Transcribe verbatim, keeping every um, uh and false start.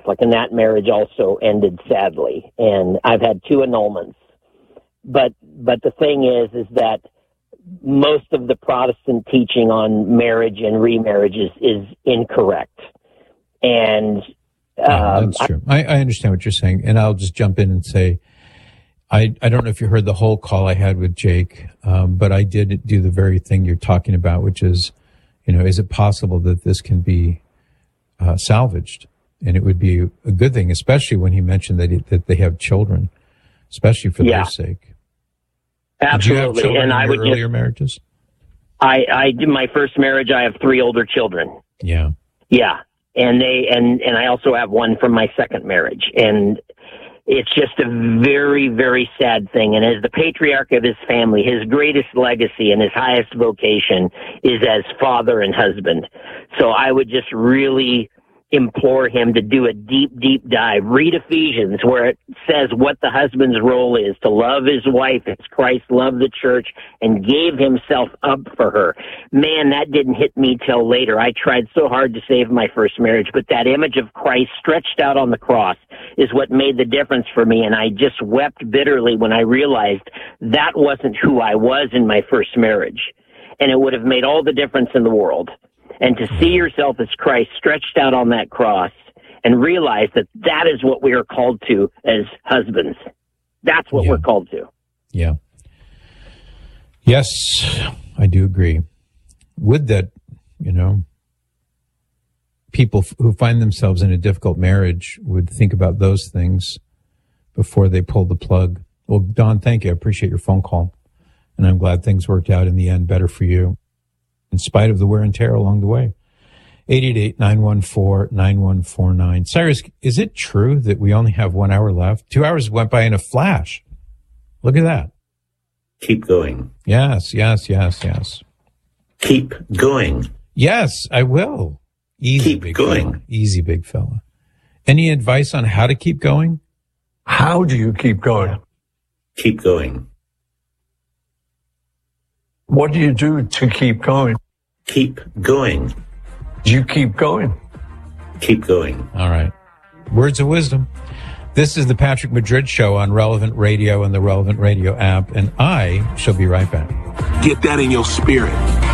Catholic, and that marriage also ended sadly. And I've had two annulments. But but the thing is, is that most of the Protestant teaching on marriage and remarriage is, is incorrect. And yeah, um, that's true. I, I understand what you're saying, and I'll just jump in and say, I, I don't know if you heard the whole call I had with Jake, um, but I did do the very thing you're talking about, which is, you know, is it possible that this can be uh, salvaged? And it would be a good thing, especially when he mentioned that he, that they have children, especially for yeah. their sake. Absolutely. Did you have children and in I your would earlier just, marriages? I, I did my first marriage. I have three older children. Yeah. Yeah. And they, and, and I also have one from my second marriage. And it's just a very, very sad thing. And as the patriarch of his family, his greatest legacy and his highest vocation is as father and husband. So I would just really implore him to do a deep, deep dive. Read Ephesians, where it says what the husband's role is, to love his wife as Christ loved the church and gave himself up for her. Man, that didn't hit me till later. I tried so hard to save my first marriage, but that image of Christ stretched out on the cross is what made the difference for me, and I just wept bitterly when I realized that wasn't who I was in my first marriage, and it would have made all the difference in the world. And to see yourself as Christ stretched out on that cross and realize that that is what we are called to as husbands. That's what yeah. we're called to. Yeah. Yes, I do agree. Would that, you know, people f- who find themselves in a difficult marriage would think about those things before they pull the plug. Well, Don, thank you. I appreciate your phone call. And I'm glad things worked out in the end better for you, in spite of the wear and tear along the way. eight eight eight, nine one four, nine one four nine. Cyrus, is it true that we only have one hour left? Two hours went by in a flash. Look at that. Keep going. Yes, yes, yes, yes. Keep going. Yes, I will. Easy, keep big going. Fella. Easy, big fella. Any advice on how to keep going? How do you keep going? Keep going. What do you do to keep going? Keep going. You keep going. Keep going. All right. Words of wisdom. This is the Patrick Madrid Show on Relevant Radio and the Relevant Radio app, and I shall be right back. Get that in your spirit.